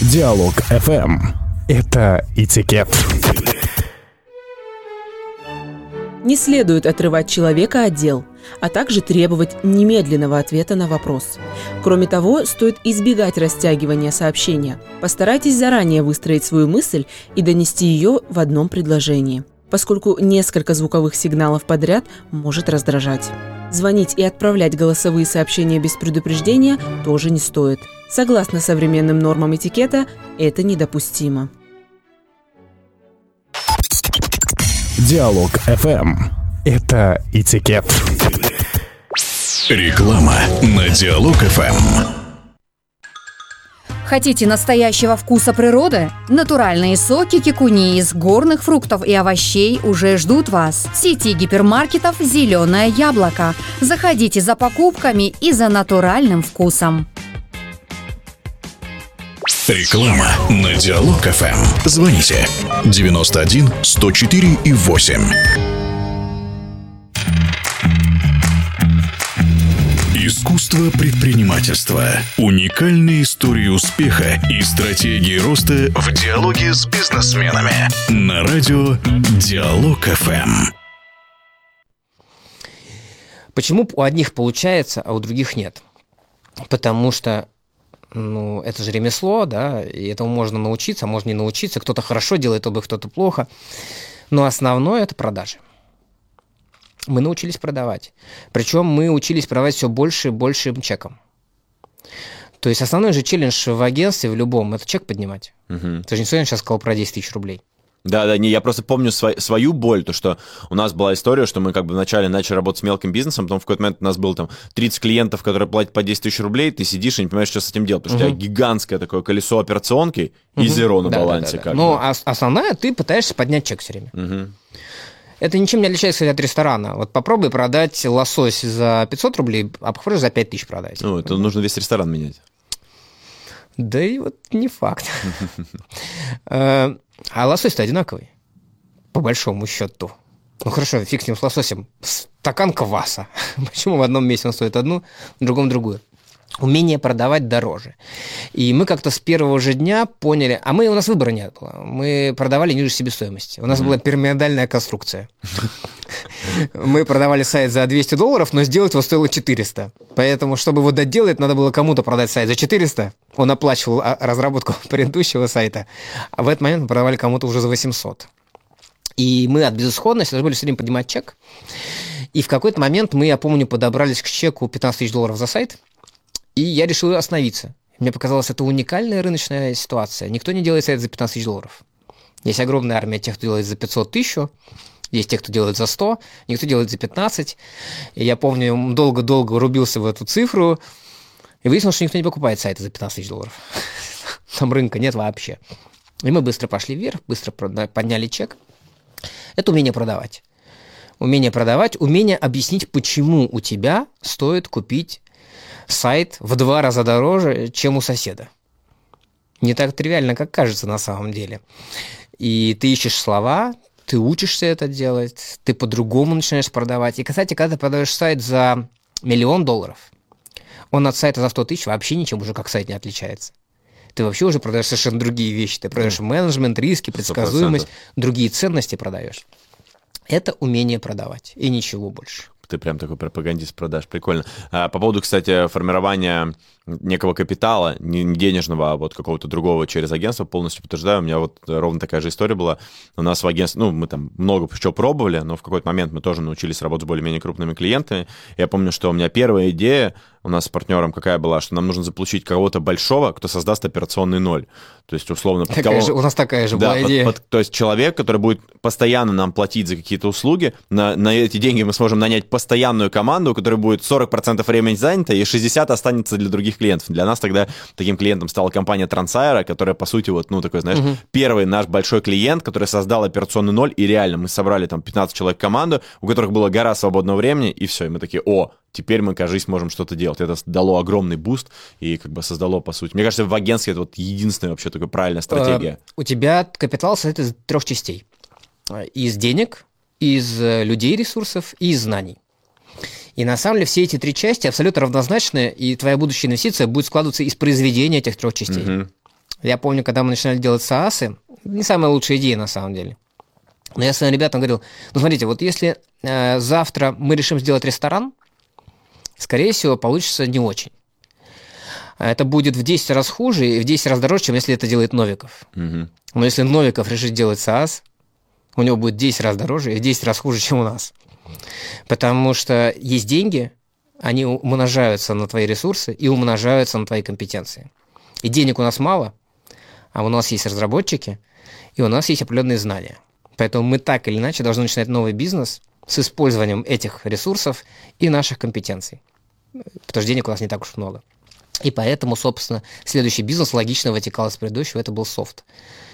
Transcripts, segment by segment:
Диалог FM. Это этикет. Не следует отрывать человека от дел, а также требовать немедленного ответа на вопрос. Кроме того, стоит избегать растягивания сообщения. Постарайтесь заранее выстроить свою мысль и донести ее в одном предложении, поскольку несколько звуковых сигналов подряд может раздражать. Звонить и отправлять голосовые сообщения без предупреждения тоже не стоит. Согласно современным нормам этикета, это недопустимо. Диалог FM. Это этикет. Реклама на Диалог FM. Хотите настоящего вкуса природы? Натуральные соки кикуни из горных фруктов и овощей уже ждут вас в сети гипермаркетов «Зеленое яблоко». Заходите за покупками и за натуральным вкусом. Реклама на Диалог FM. Звоните 91 104 и 8. Искусство предпринимательства. Уникальные истории успеха и стратегии роста в диалоге с бизнесменами. На радио Диалог FM. Почему у одних получается, а у других нет? Потому что это же ремесло, да, и этому можно научиться, а можно не научиться. Кто-то хорошо делает, кто-то плохо. Но основное – это продажи. Мы научились продавать. Причем мы учились продавать все больше и большим чеком. То есть основной же челлендж в агентстве, в любом, это чек поднимать. Ты же не сегодня сейчас сказал про 10 тысяч рублей. Да, я просто помню свою боль, то, что у нас была история, что мы вначале начали работать с мелким бизнесом, потом в какой-то момент у нас было 30 клиентов, которые платят по 10 тысяч рублей, ты сидишь и не понимаешь, что с этим делать, потому что у тебя гигантское такое колесо операционки и зеро на балансе. Да. Но основная, ты пытаешься поднять чек все время. Это ничем не отличается от ресторана. Вот попробуй продать лосось за 500 рублей, а попробуй за 5 тысяч продать. Это нужно весь ресторан менять. Да и вот не факт. А лосось-то одинаковый, по большому счету. Хорошо, фиг с ним, с лососем. Стакан кваса. Почему в одном месте он стоит одну, в другом другую? Умение продавать дороже. И мы как-то с первого же дня поняли, у нас выбора не было. Мы продавали ниже себестоимости. У нас была пирамидальная конструкция. Мы продавали сайт за $200, но сделать его стоило 400. Поэтому, чтобы его доделать, надо было кому-то продать сайт за 400. Он оплачивал разработку предыдущего сайта. А в этот момент мы продавали кому-то уже за 800. И мы от безысходности должны были все время поднимать чек. И в какой-то момент мы, я помню, подобрались к чеку $15 тысяч за сайт. И я решил остановиться. Мне показалось, это уникальная рыночная ситуация. Никто не делает сайт за $15 тысяч. Есть огромная армия тех, кто делает за 500 тысяч. Есть те, кто делает за 100, никто делает за 15. И я помню, долго-долго рубился в эту цифру, и выяснилось, что никто не покупает сайты за $15 тысяч. Там рынка нет вообще. И мы быстро пошли вверх, быстро подняли чек. Это умение продавать. Умение продавать, умение объяснить, почему у тебя стоит купить сайт в 2 раза дороже, чем у соседа. Не так тривиально, как кажется на самом деле. И ты ищешь слова, ты учишься это делать, ты по-другому начинаешь продавать. И, кстати, когда ты продаешь сайт за $1 миллион, он от сайта за 100 тысяч вообще ничем уже как сайт не отличается. Ты вообще уже продаешь совершенно другие вещи. Ты продаешь менеджмент, риски, предсказуемость, 100%. Другие ценности продаешь. Это умение продавать и ничего больше. Ты прям такой пропагандист продаж, прикольно. По поводу, кстати, формирования некого капитала, не денежного, а вот какого-то другого через агентство, полностью подтверждаю. У меня вот ровно такая же история была. У нас в агентстве, мы там много чего пробовали, но в какой-то момент мы тоже научились работать с более-менее крупными клиентами. Я помню, что у меня первая идея у нас с партнером какая была, что нам нужно заполучить кого-то большого, кто создаст операционный ноль. То есть, условно... У нас такая же была идея. То есть, человек, который будет постоянно нам платить за какие-то услуги, на эти деньги мы сможем нанять постоянную команду, у которой будет 40% времени занято, и 60% останется для других клиентов. Для нас тогда таким клиентом стала компания Transire, которая, по сути, первый наш большой клиент, который создал операционный ноль, и реально мы собрали там 15 человек команду, у которых была гора свободного времени, и все, и мы такие, теперь мы, кажется, можем что-то делать. Это дало огромный буст и создало, по сути. Мне кажется, в агентстве это единственная вообще такая правильная стратегия. У тебя капитал состоит из 3 частей. Из денег, из людей, ресурсов и из знаний. И на самом деле все эти 3 части абсолютно равнозначны, и твоя будущая инвестиция будет складываться из произведения этих 3 частей. Я помню, когда мы начинали делать SaaS, не самая лучшая идея на самом деле. Но я своим ребятам говорил, ну смотрите, вот если завтра мы решим сделать ресторан, скорее всего, получится не очень. Это будет в 10 раз хуже и в 10 раз дороже, чем если это делает Новиков. Угу. Но если Новиков решит делать SaaS, у него будет 10 раз дороже и в 10 раз хуже, чем у нас. Потому что есть деньги, они умножаются на твои ресурсы и умножаются на твои компетенции. И денег у нас мало, а у нас есть разработчики, и у нас есть определенные знания. Поэтому мы так или иначе должны начинать новый бизнес с использованием этих ресурсов и наших компетенций. Потому что денег у нас не так уж много. И поэтому, собственно, следующий бизнес логично вытекал из предыдущего, это был софт,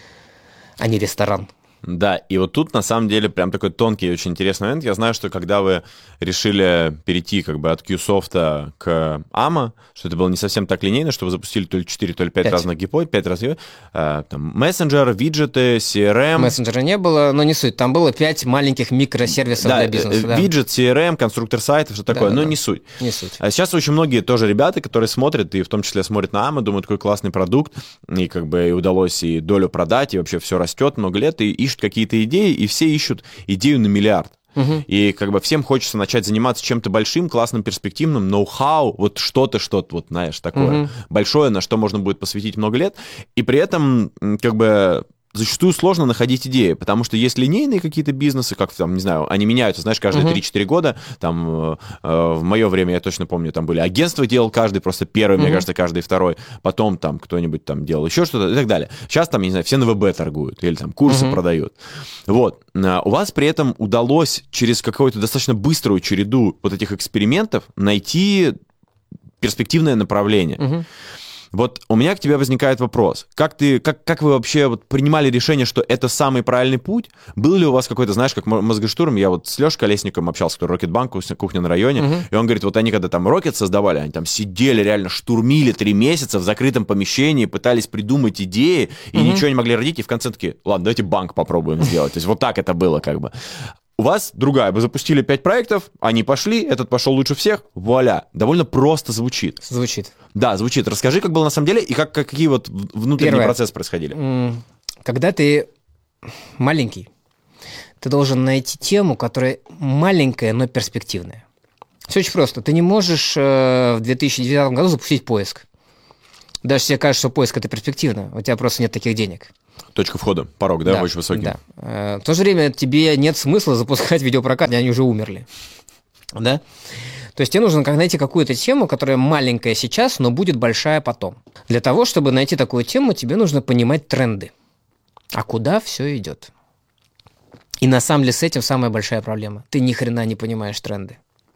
а не ресторан. Да, и вот тут на самом деле прям такой тонкий и очень интересный момент. Я знаю, что когда вы решили перейти как бы от QSoft к AMA, что это было не совсем так линейно, что вы запустили то ли 4, то ли 5 разных гипотез, 5 разных, там, мессенджер, виджеты, CRM. Мессенджера не было, но не суть. Там было 5 маленьких микросервисов для бизнеса. Да, виджет, CRM, конструктор сайтов, что такое, но не суть. Не суть. А сейчас очень многие тоже ребята, которые смотрят, и в том числе смотрят на AMA, думают, какой классный продукт, и как бы и удалось и долю продать, и вообще все растет много лет, и ищут какие-то идеи, и все ищут идею на миллиард. И как бы всем хочется начать заниматься чем-то большим, классным, перспективным, ноу-хау, вот что-то, вот, знаешь, такое большое, на что можно будет посвятить много лет, и при этом как бы зачастую сложно находить идеи, потому что есть линейные какие-то бизнесы, как там, не знаю, они меняются, знаешь, каждые 3-4 года, там, в мое время, я точно помню, там были агентства, делал каждый, просто первый, мне кажется, каждый второй, потом там кто-нибудь там делал еще что-то и так далее. Сейчас там, не знаю, все на ВБ торгуют или там курсы продают. Вот. У вас при этом удалось через какую-то достаточно быструю череду вот этих экспериментов найти перспективное направление. Вот у меня к тебе возникает вопрос. Как вы вообще вот принимали решение, что это самый правильный путь? Был ли у вас какой-то, знаешь, как мозгоштурм? Я вот с Лешей Колесником общался, который Рокетбанк, кухня на районе, и он говорит, вот они когда там Рокет создавали, они там сидели, реально штурмили 3 месяца в закрытом помещении, пытались придумать идеи, и ничего не могли родить, и в конце такие, ладно, давайте банк попробуем сделать. То есть вот так это было как бы. У вас другая. Вы запустили 5 проектов, они пошли, этот пошел лучше всех, вуаля. Довольно просто звучит. Звучит. Да, звучит. Расскажи, как было на самом деле, и какие вот внутренние процессы происходили. Когда ты маленький, ты должен найти тему, которая маленькая, но перспективная. Все очень просто. Ты не можешь в 2009 году запустить поиск. Даже если тебе кажется, что поиск – это перспективно, у тебя просто нет таких денег. Точка входа, порог, да, очень высокий. Да. В то же время тебе нет смысла запускать видеопрокат, они уже умерли. Да? То есть тебе нужно найти какую-то тему, которая маленькая сейчас, но будет большая потом. Для того, чтобы найти такую тему, тебе нужно понимать тренды. А куда все идет? И на самом деле с этим самая большая проблема. Ты ни хрена не понимаешь тренды.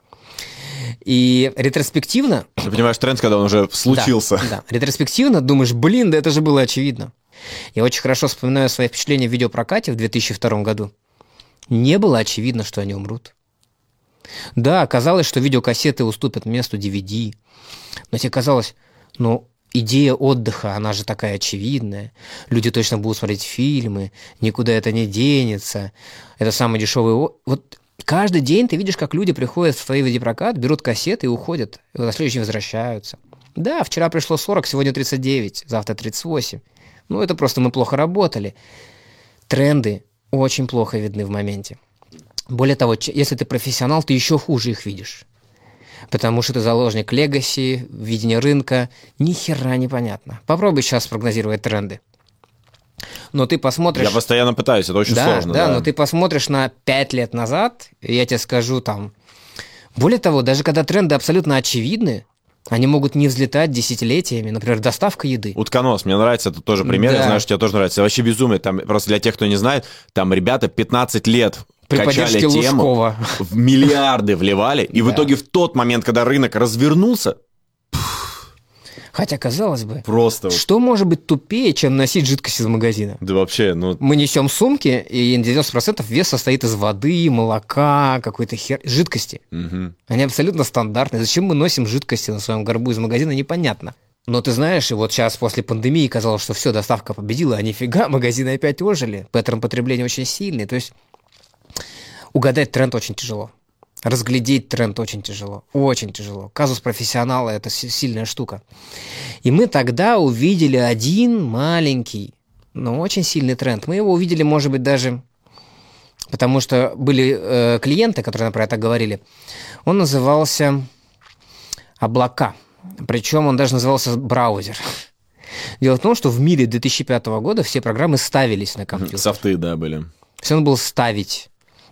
И ретроспективно... Ты понимаешь тренд, когда он уже случился. Да. Ретроспективно думаешь, да это же было очевидно. Я очень хорошо вспоминаю свои впечатления в видеопрокате в 2002 году. Не было очевидно, что они умрут. Да, оказалось, что видеокассеты уступят месту DVD. Но тебе казалось, идея отдыха, она же такая очевидная. Люди точно будут смотреть фильмы, никуда это не денется. Это самый дешевый... Вот каждый день ты видишь, как люди приходят в твой видеопрокат, берут кассеты и уходят. И на следующий день возвращаются. Да, вчера пришло 40, сегодня 39, завтра 38. Это просто мы плохо работали. Тренды очень плохо видны в моменте. Более того, если ты профессионал, ты еще хуже их видишь. Потому что ты заложник легаси, видения рынка. Ни хера непонятно. Попробуй сейчас спрогнозировать тренды. Но ты посмотришь... Я постоянно пытаюсь, это очень сложно. Да, но ты посмотришь на 5 лет назад, и я тебе скажу там... Более того, даже когда тренды абсолютно очевидны, они могут не взлетать десятилетиями. Например, доставка еды. Утконос, мне нравится, это тоже пример. Да. Я знаю, что тебе тоже нравится. Вообще безумие. Там просто для тех, кто не знает, там ребята 15 лет при качали тему, Лужкова. В миллиарды вливали, и в итоге в тот момент, когда рынок развернулся... Хотя, казалось бы, просто что может быть тупее, чем носить жидкость из магазина? Да вообще, Мы несем сумки, и 90% вес состоит из воды, молока, какой-то жидкости. Они абсолютно стандартные. Зачем мы носим жидкости на своем горбу из магазина, непонятно. Но ты знаешь, и вот сейчас после пандемии казалось, что все, доставка победила, а нифига, магазины опять ожили. Паттерн потребления очень сильный. То есть угадать тренд очень тяжело. разглядеть тренд очень тяжело, очень тяжело. Казус профессионала – это сильная штука. И мы тогда увидели один маленький, но очень сильный тренд. Мы его увидели, может быть, даже потому что были клиенты, которые про это говорили. Он назывался облака, причем он даже назывался браузер. Дело в том, что в мире 2005 года все программы ставились на компьютер. Софты, да, были. Все надо было ставить.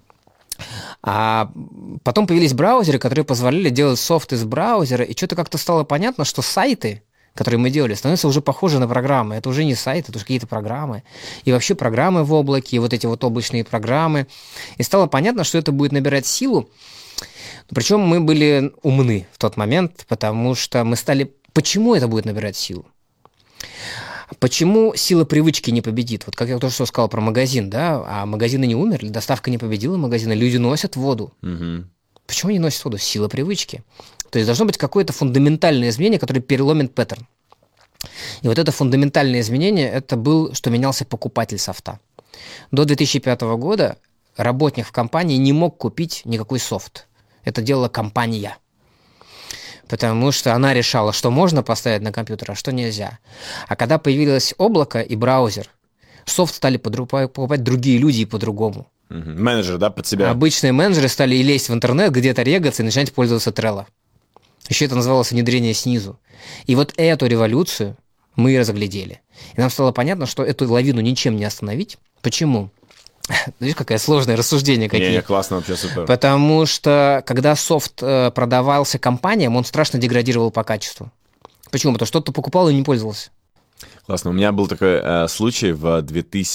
А потом появились браузеры, которые позволяли делать софт из браузера, и что-то как-то стало понятно, что сайты, которые мы делали, становятся уже похожи на программы. Это уже не сайты, это уже какие-то программы. И вообще программы в облаке, и вот эти вот облачные программы. И стало понятно, что это будет набирать силу. Причем мы были умны в тот момент, потому что мы стали... Почему это будет набирать силу? Почему сила привычки не победит? Вот как я только что сказал про магазин, да, а магазины не умерли, доставка не победила магазина, люди носят воду. Угу. Почему они носят воду? Сила привычки. То есть должно быть какое-то фундаментальное изменение, которое переломит паттерн. И вот это фундаментальное изменение, это был, что менялся покупатель софта. До 2005 года работник в компании не мог купить никакой софт. Это делала компания. Потому что она решала, что можно поставить на компьютер, а что нельзя. А когда появилось облако и браузер, софт стали покупать другие люди и по-другому. Менеджеры, да, под себя. Обычные менеджеры стали и лезть в интернет, где-то регаться и начинать пользоваться Trello. Еще это называлось внедрение снизу. И вот эту революцию мы разглядели. И нам стало понятно, что эту лавину ничем не остановить. Почему? Видишь, какое сложное рассуждение. Какие. Классно, вообще супер. Потому что, когда софт продавался компаниям, он страшно деградировал по качеству. Почему? Потому что кто-то покупал и не пользовался. Классно. У меня был такой случай в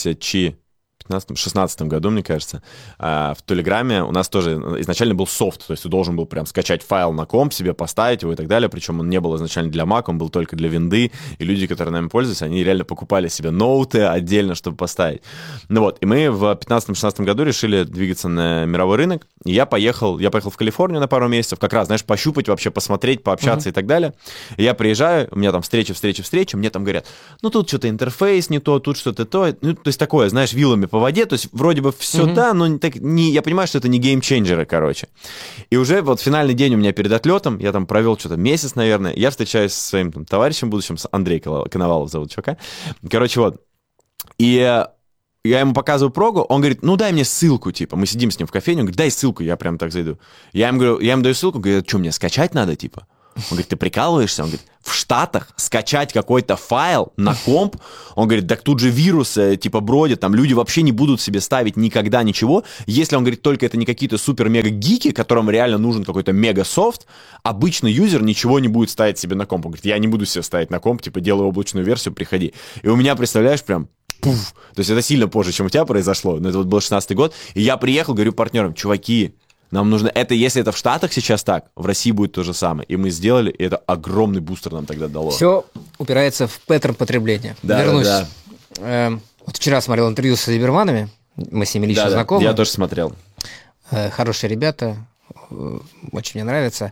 2016 году, мне кажется, в Телеграме у нас тоже изначально был софт, то есть ты должен был прям скачать файл на комп, себе поставить его и так далее, причем он не был изначально для Mac, он был только для винды, и люди, которые нами пользуются, они реально покупали себе ноуты отдельно, чтобы поставить. Ну вот, и мы в 2015-2016 году решили двигаться на мировой рынок, и я поехал в Калифорнию на пару месяцев, как раз, знаешь, пощупать вообще, посмотреть, пообщаться и так далее. И я приезжаю, у меня там встречи, мне там говорят, ну тут что-то интерфейс не то, тут что-то то, ну то есть такое, знаешь, вилами по воде, то есть вроде бы все да, но я понимаю, что это не геймченджеры, короче. И уже вот финальный день у меня перед отлетом, я там провел что-то месяц, наверное, я встречаюсь со своим там товарищем будущим, Андрей Коновалов зовут чувака, короче, вот, и я ему показываю прогу, он говорит, ну дай мне ссылку, типа, мы сидим с ним в кофейне, он говорит, дай ссылку, я прям так зайду. Я ему даю ссылку, говорит, что, мне скачать надо, типа? Он говорит, ты прикалываешься? Он говорит, в Штатах скачать какой-то файл на комп? Он говорит, так тут же вирусы, типа, бродят, там люди вообще не будут себе ставить никогда ничего. Если, он говорит, только это не какие-то супер-мега-гики, которым реально нужен какой-то мега-софт, обычный юзер ничего не будет ставить себе на комп. Он говорит, я не буду себе ставить на комп, типа, делаю облачную версию, приходи. И у меня, представляешь, прям... Пуф. То есть это сильно позже, чем у тебя произошло. Но это вот был 16-й год. И я приехал, говорю партнерам, чуваки, нам нужно... Это если это в Штатах сейчас так, в России будет то же самое. И мы сделали, и это огромный бустер нам тогда дало. Все упирается в паттерн потребления. Да, вернусь. Да. Вот вчера смотрел интервью с Либерманами. Мы с ними лично знакомы. Я тоже смотрел. Хорошие ребята. Очень мне нравятся.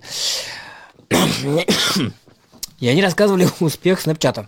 И они рассказывали успех Снэпчата.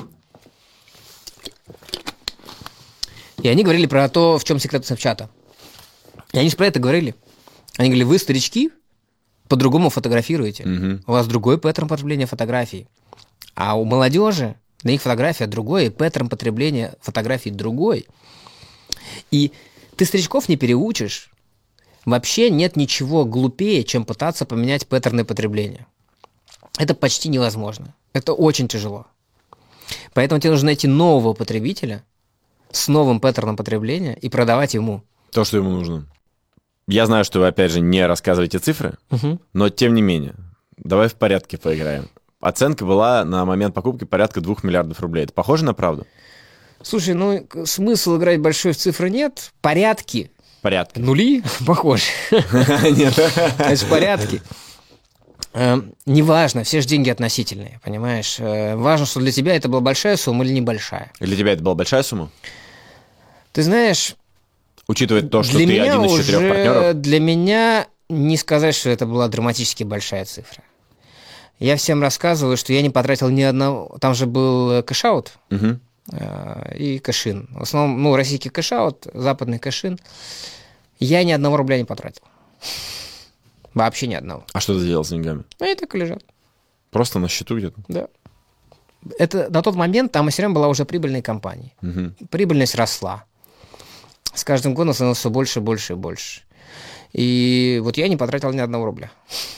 И они говорили про то, в чем секрет Снэпчата. И они же про это говорили. Они говорили, вы, старички, по-другому фотографируете. У вас другой паттерн потребления фотографий. А у молодежи на их фотография другой, и паттерн потребления фотографий другой. И ты старичков не переучишь. Вообще нет ничего глупее, чем пытаться поменять паттерны потребления. Это почти невозможно. Это очень тяжело. Поэтому тебе нужно найти нового потребителя с новым паттерном потребления и продавать ему. То, что ему нужно. Я знаю, что вы, опять же, не рассказываете цифры, но тем не менее, давай в порядке поиграем. Оценка была на момент покупки порядка 2 миллиардов рублей. Это похоже на правду? Слушай, ну, смысл играть большой в цифры нет. Порядки. Нули? Похоже. Нет. Это порядки. Неважно, все же деньги относительные, понимаешь? Важно, что для тебя это была большая сумма или небольшая. И для тебя это была большая сумма? Ты знаешь... Учитывая то, что ты один из 4 партнеров? Для меня не сказать, что это была драматически большая цифра. Я всем рассказываю, что я не потратил ни одного... Там же был кэш-аут и кэш-ин. В основном, ну, российский кэш-аут, западный кэш-ин. Я ни одного рубля не потратил. Вообще ни одного. А что ты делал с деньгами? Они так и лежат. Просто на счету где-то? Да. Это на тот момент там АСРМ была уже прибыльной компанией. Прибыльность росла. С каждым годом становилось все больше, больше и больше. И вот я не потратил ни одного рубля.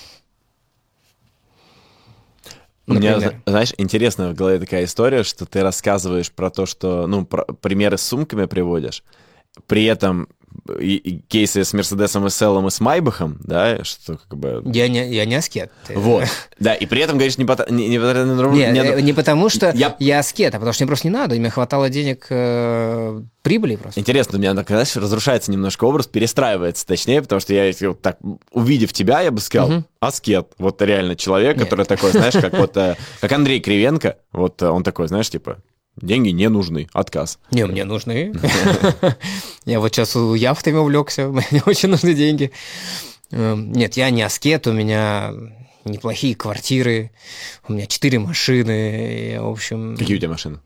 У меня, знаешь, интересная в голове такая история, что ты рассказываешь про то, что, примеры с сумками приводишь, при этом и кейсы с Мерседесом SL и с Майбахом, да, что как бы... Я не аскет. Вот, да, и при этом, говоришь, не потому, что я аскет, а потому что мне просто не надо, и мне хватало денег прибыли просто. Интересно, у меня, знаешь, разрушается немножко образ, перестраивается, точнее, потому что я вот так, увидев тебя, я бы сказал, аскет, вот реально человек, который такой, знаешь, как Андрей Кривенко, вот он такой, знаешь, типа... Деньги не нужны, отказ. Не, мне нужны. Я вот сейчас яхтами увлекся, мне очень нужны деньги. Нет, я не аскет, у меня неплохие квартиры, у меня 4 машины, в общем... Какие у тебя машины?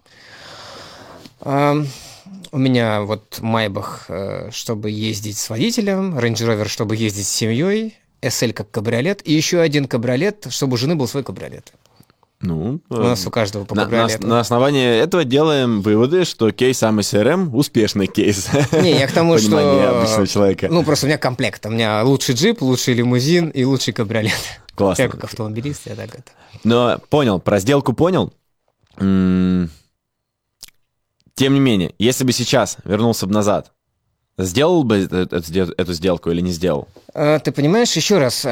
У меня вот Майбах, чтобы ездить с водителем, Range Rover, чтобы ездить с семьей, SL как кабриолет, и еще один кабриолет, чтобы у жены был свой кабриолет. У нас у каждого по кабриолету. На основании этого делаем выводы, что кейс АСРМ успешный кейс. Не, я к тому, что... обычного человека. Просто у меня комплект. У меня лучший джип, лучший лимузин и лучший кабриолет. Классно. Я как автомобилист, я так это... Но понял, про сделку понял. Тем не менее, если бы сейчас вернулся бы назад, сделал бы эту сделку или не сделал? Ты понимаешь, еще раз...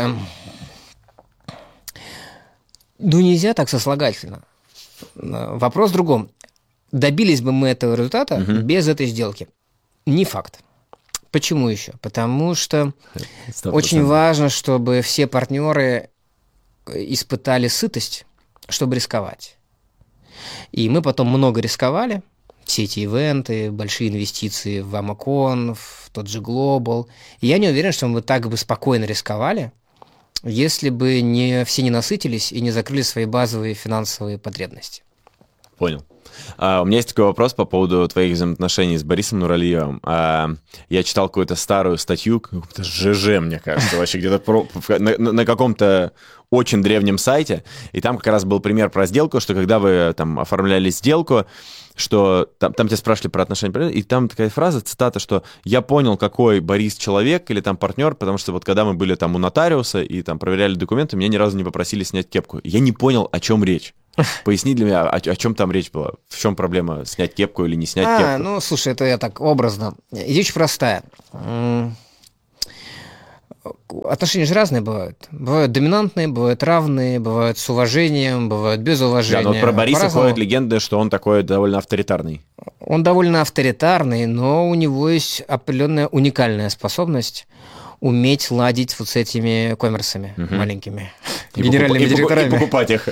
нельзя так сослагательно. Вопрос в другом. Добились бы мы этого результата без этой сделки? Не факт. Почему еще? Потому что 100%. Очень важно, чтобы все партнеры испытали сытость, чтобы рисковать. И мы потом много рисковали. Все эти ивенты, большие инвестиции в Амакон, в тот же Global. И я не уверен, что мы так бы спокойно рисковали, если бы все не насытились и не закрыли свои базовые финансовые потребности. Понял. У меня есть такой вопрос по поводу твоих взаимоотношений с Борисом Нуралиевым. Я читал какую-то старую статью, какую-то ЖЖ, мне кажется, вообще где-то на каком-то очень древнем сайте, и там как раз был пример про сделку, что когда вы там оформляли сделку, что там тебя спрашивали про отношения, и там такая фраза, цитата, что «я понял, какой Борис человек или там партнер, потому что вот когда мы были там у нотариуса и там проверяли документы, меня ни разу не попросили снять кепку». Я не понял, о чем речь. Поясни для меня, о чем там речь была? В чем проблема, снять кепку или не снять кепку? Слушай, это я так образно. Идея очень простая. Отношения же разные бывают. Бывают доминантные, бывают равные, бывают с уважением, бывают без уважения. Да, но про Бориса ходят легенды, что он такой довольно авторитарный. Он довольно авторитарный, но у него есть определенная уникальная способность уметь ладить вот с этими коммерсами маленькими, генеральными директорами. И покупать их.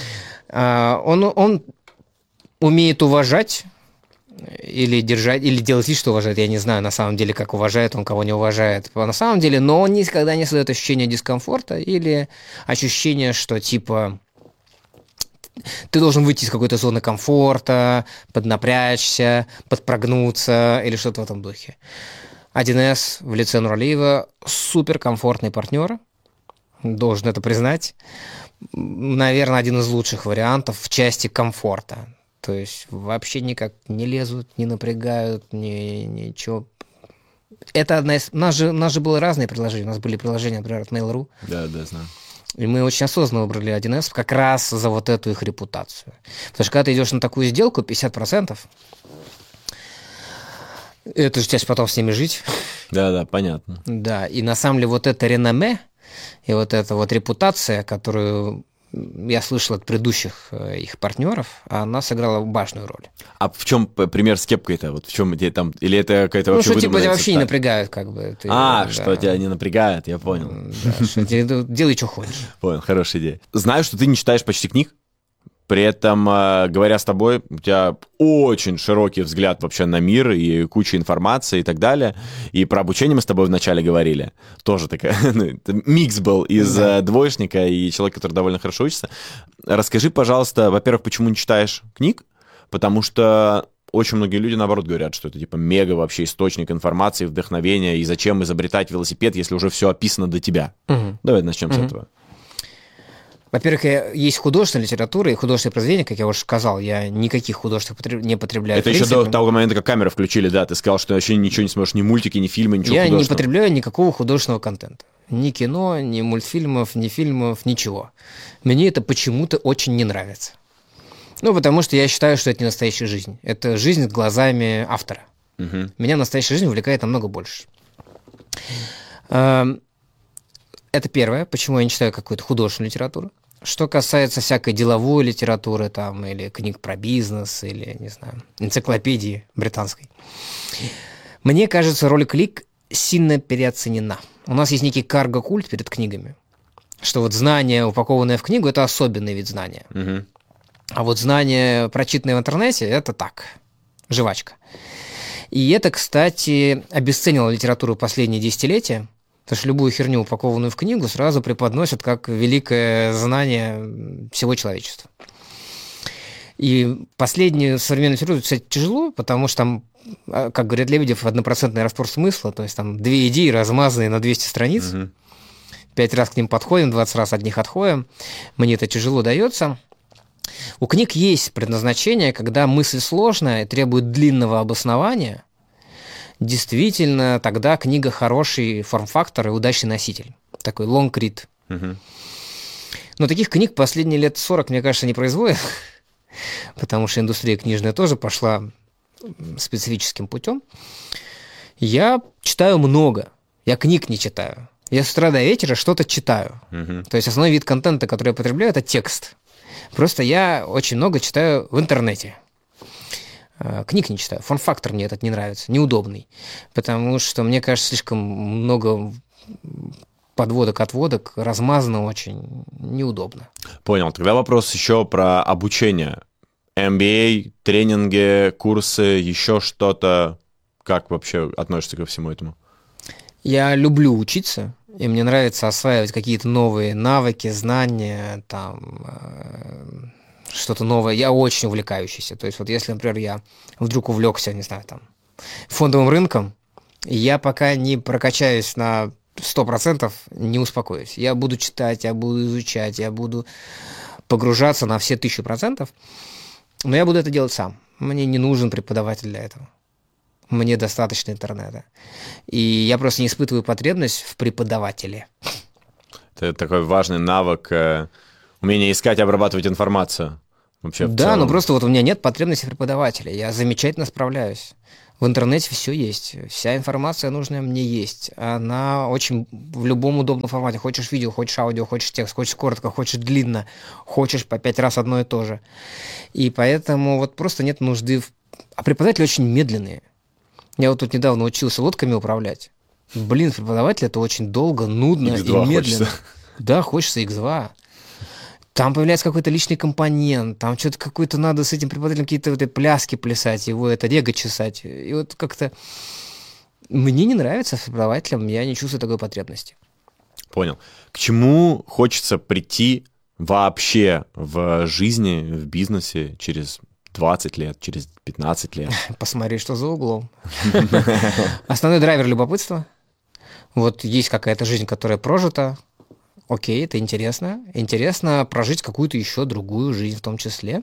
Он умеет уважать или держать, или делать вид, что уважает. Я не знаю, на самом деле, как уважает он, кого не уважает. На самом деле, но он никогда не создает ощущение дискомфорта или ощущение, что типа ты должен выйти из какой-то зоны комфорта, поднапрячься, подпрогнуться или что-то в этом духе. 1С в лице Нуралиева суперкомфортный партнер, должен это признать. Наверное, один из лучших вариантов в части комфорта. То есть вообще никак не лезут, не напрягают, ничего. Это одна из... У нас же было разные приложения. У нас были приложения, например, от Mail.ru. Да, знаю. И мы очень осознанно выбрали 1С как раз за вот эту их репутацию. Потому что когда ты идешь на такую сделку, 50%, это же часть потом с ними жить. Да, понятно. Да, и на самом деле вот это реноме и вот эта вот репутация, которую я слышал от предыдущих их партнеров, она сыграла важную роль. А в чем пример с кепкой-то? Вот в чем где там? Или это какая-то вообще что типа тебя вообще не напрягают, как бы. Что тебя не напрягает, я понял. Да, что делай, что хочешь. Понял, хорошая идея. Знаю, что ты не читаешь почти книг. При этом, говоря с тобой, у тебя очень широкий взгляд вообще на мир и куча информации и так далее. И про обучение мы с тобой вначале говорили. Тоже такая микс был из двоечника и человека, который довольно хорошо учится. Расскажи, пожалуйста, во-первых, почему не читаешь книг? Потому что очень многие люди, наоборот, говорят, что это типа мега вообще источник информации, вдохновения, и зачем изобретать велосипед, если уже все описано до тебя. Давай начнем с этого. Во-первых, есть художественная литература и художественные произведения, как я уже сказал, я никаких художеств не потребляю. Это еще до того момента, как камеру включили, да, ты сказал, что вообще ничего не сможешь, ни мультики, ни фильмы, ничего я художественного. Я не потребляю никакого художественного контента. Ни кино, ни мультфильмов, ни фильмов, ничего. Мне это почему-то очень не нравится. Ну, потому что я считаю, что это не настоящая жизнь. Это жизнь глазами автора. Меня настоящая жизнь увлекает намного больше. Это первое, почему я не читаю какую-то художественную литературу. Что касается всякой деловой литературы там, или книг про бизнес, или, не знаю, энциклопедии британской, мне кажется, роль книг сильно переоценена. У нас есть некий карго-культ перед книгами, что вот знание, упакованное в книгу, это особенный вид знания. А вот знание, прочитанное в интернете, это так, жвачка. И это, кстати, обесценило литературу последние десятилетия, потому что любую херню, упакованную в книгу, сразу преподносят как великое знание всего человечества. И последнюю современную литературу, кстати, тяжело, потому что там, как говорят Лебедев, 1% раствор смысла, то есть там 2 идеи, размазанные на 200 страниц. 5 раз к ним подходим, 20 раз от них отходим. Мне это тяжело дается. У книг есть предназначение, когда мысль сложная, требует длинного обоснования. Действительно, тогда книга хороший форм-фактор и удачный носитель. Такой long read. Но таких книг последние лет 40, мне кажется, не производят, потому что индустрия книжная тоже пошла специфическим путем. Я читаю много. Я книг не читаю. Я с утра до вечера что-то читаю. То есть основной вид контента, который я потребляю, это текст. Просто я очень много читаю в интернете. Книг не читаю. Форм-фактор мне этот не нравится, неудобный. Потому что, мне кажется, слишком много подводок, отводок, размазано очень, неудобно. Понял. Тогда вопрос еще про обучение. MBA, тренинги, курсы, еще что-то. Как вообще относишься ко всему этому? Я люблю учиться, и мне нравится осваивать какие-то новые навыки, знания, там... что-то новое, я очень увлекающийся. То есть вот если, например, я вдруг увлекся, не знаю, там, фондовым рынком, я пока не прокачаюсь на 100%, не успокоюсь. Я буду читать, я буду изучать, я буду погружаться на все 1000%, но я буду это делать сам. Мне не нужен преподаватель для этого. Мне достаточно интернета. И я просто не испытываю потребность в преподавателе. Это такой важный навык... Умение искать и обрабатывать информацию. Вообще да, но просто вот у меня нет потребности преподавателя. Я замечательно справляюсь. В интернете все есть. Вся информация нужная мне есть. Она очень в любом удобном формате. Хочешь видео, хочешь аудио, хочешь текст, хочешь коротко, хочешь длинно, хочешь по 5 раз одно и то же. И поэтому вот просто нет нужды. А преподаватели очень медленные. Я вот тут недавно учился лодками управлять. Блин, преподаватель это очень долго, нудно и медленно. Хочется. Да, хочется X2. Там появляется какой-то личный компонент, там что-то какое-то надо с этим преподавателем какие-то вот пляски плясать, его это эго чесать. И вот как-то мне не нравится с преподавателем, я не чувствую такой потребности. Понял. К чему хочется прийти вообще в жизни, в бизнесе через 20 лет, через 15 лет? Посмотри, что за углом. Основной драйвер — любопытства. Вот есть какая-то жизнь, которая прожита. Окей, это интересно. Интересно прожить какую-то еще другую жизнь в том числе.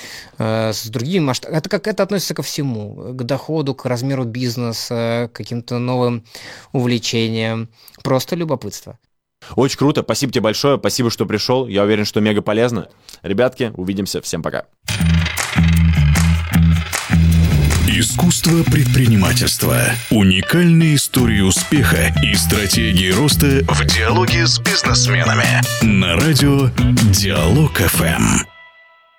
С другими масштабами. Это относится ко всему. К доходу, к размеру бизнеса, к каким-то новым увлечениям. Просто любопытство. Очень круто. Спасибо тебе большое. Спасибо, что пришел. Я уверен, что мега полезно. Ребятки, увидимся. Всем пока. Искусство предпринимательства. Уникальные истории успеха и стратегии роста в диалоге с бизнесменами. На радио Диалог ФМ.